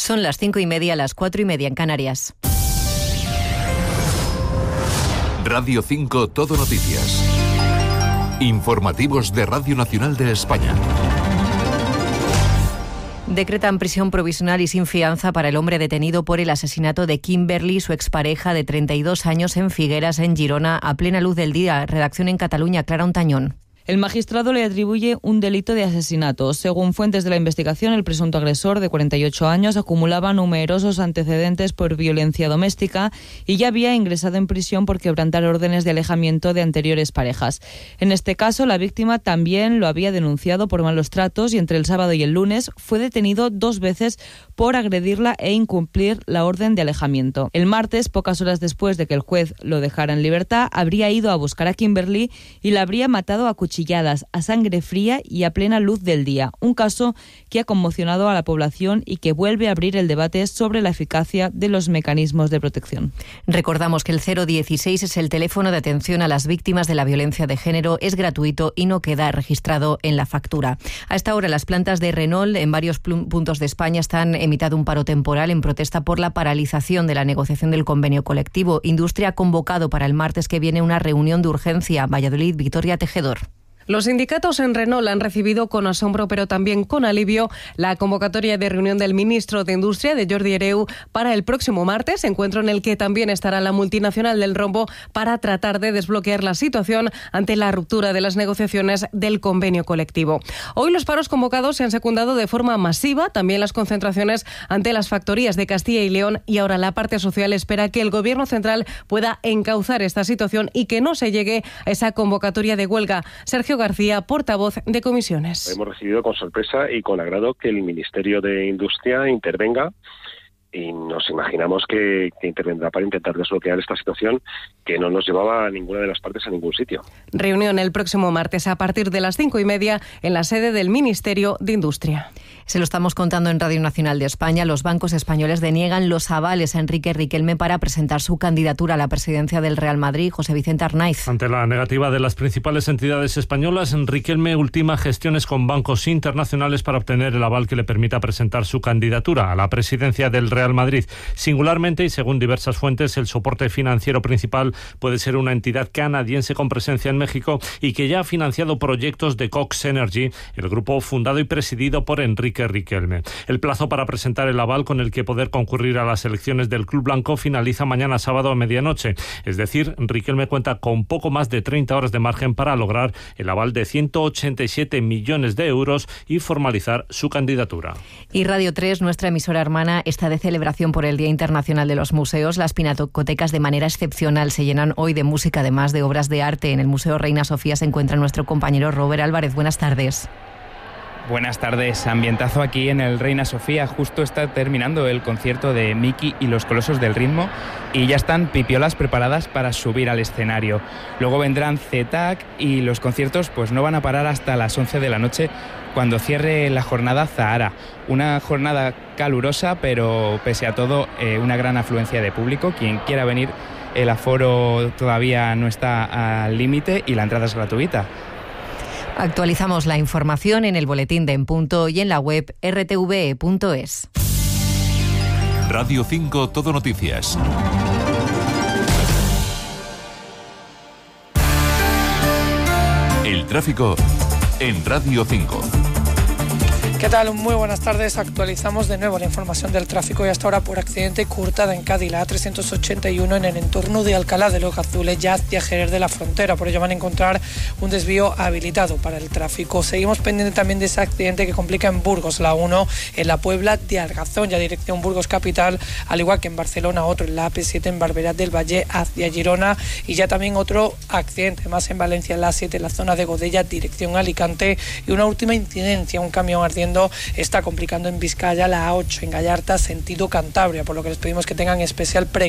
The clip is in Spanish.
Son las 5:30, las 4:30 en Canarias. Radio 5 Todo Noticias. Informativos de Radio Nacional de España. Decretan prisión provisional y sin fianza para el hombre detenido por el asesinato de Kimberly, su expareja de 32 años en Figueras, en Girona, a plena luz del día. Redacción en Cataluña, Clara Ontañón. El magistrado le atribuye un delito de asesinato. Según fuentes de la investigación, el presunto agresor, de 48 años, acumulaba numerosos antecedentes por violencia doméstica y ya había ingresado en prisión por quebrantar órdenes de alejamiento de anteriores parejas. En este caso, la víctima también lo había denunciado por malos tratos y entre el sábado y el lunes fue detenido 2 veces por agredirla e incumplir la orden de alejamiento. El martes, pocas horas después de que el juez lo dejara en libertad, habría ido a buscar a Kimberly y la habría matado a cuchilladas, a sangre fría y a plena luz del día. Un caso que ha conmocionado a la población y que vuelve a abrir el debate sobre la eficacia de los mecanismos de protección. Recordamos que el 016 es el teléfono de atención a las víctimas de la violencia de género, es gratuito y no queda registrado en la factura. A esta hora, las plantas de Renault en varios puntos de España están emitiendo un paro temporal en protesta por la paralización de la negociación del convenio colectivo. Industria ha convocado para el martes que viene una reunión de urgencia. Valladolid, Victoria Tejedor. Los sindicatos en Renault han recibido con asombro, pero también con alivio, la convocatoria de reunión del ministro de Industria, de Jordi Hereu, para el próximo martes, encuentro en el que también estará la multinacional del rombo para tratar de desbloquear la situación ante la ruptura de las negociaciones del convenio colectivo. Hoy los paros convocados se han secundado de forma masiva, también las concentraciones ante las factorías de Castilla y León, y ahora la parte social espera que el Gobierno central pueda encauzar esta situación y que no se llegue a esa convocatoria de huelga. Sergio García, portavoz de comisiones. Hemos recibido con sorpresa y con agrado que el Ministerio de Industria intervenga y nos imaginamos que intervendrá para intentar desbloquear esta situación que no nos llevaba a ninguna de las partes a ningún sitio. Reunión el próximo martes a partir de las 5:30 en la sede del Ministerio de Industria. Se lo estamos contando en Radio Nacional de España. Los bancos españoles deniegan los avales a Enrique Riquelme para presentar su candidatura a la presidencia del Real Madrid. José Vicente Arnaiz. Ante la negativa de las principales entidades españolas, Riquelme ultima gestiones con bancos internacionales para obtener el aval que le permita presentar su candidatura a la presidencia del Real Madrid. Singularmente, y según diversas fuentes, el soporte financiero principal puede ser una entidad canadiense con presencia en México y que ya ha financiado proyectos de Cox Energy, el grupo fundado y presidido por Enrique Riquelme. El plazo para presentar el aval con el que poder concurrir a las elecciones del Club Blanco finaliza mañana sábado a medianoche. Es decir, Riquelme cuenta con poco más de 30 horas de margen para lograr el aval de 187 millones de euros y formalizar su candidatura. Y Radio 3, nuestra emisora hermana, está de celebración por el Día Internacional de los Museos. Las pinacotecas de manera excepcional se llenan hoy de música, además de obras de arte. En el Museo Reina Sofía se encuentra nuestro compañero Robert Álvarez. Buenas tardes. Buenas tardes, ambientazo aquí en el Reina Sofía. Justo está terminando el concierto de Miki y los Colosos del Ritmo y ya están pipiolas preparadas para subir al escenario. Luego vendrán CETAC y los conciertos pues no van a parar hasta las 11 de la noche cuando cierre la jornada Zahara. Una jornada calurosa, pero pese a todo una gran afluencia de público. Quien quiera venir, el aforo todavía no está al límite y la entrada es gratuita. Actualizamos la información en el boletín de En Punto y en la web rtve.es. Radio 5 Todo Noticias. El tráfico en Radio 5. ¿Qué tal? Muy buenas tardes. Actualizamos de nuevo la información del tráfico y hasta ahora por accidente cortada en Cádiz, la A381 en el entorno de Alcalá de los Gazules, ya hacia Jerez de la Frontera. Por ello van a encontrar un desvío habilitado para el tráfico. Seguimos pendiente también de ese accidente que complica en Burgos, la 1 en la Puebla de Argazón, ya dirección Burgos capital, al igual que en Barcelona, otro en la AP7 en Barberá del Valle hacia Girona, y ya también otro accidente más en Valencia, en la A7 en la zona de Godella, dirección Alicante, y una última incidencia, un camión ardiendo está complicando en Vizcaya, la A8 en Gallarta, sentido Cantabria, por lo que les pedimos que tengan especial precaución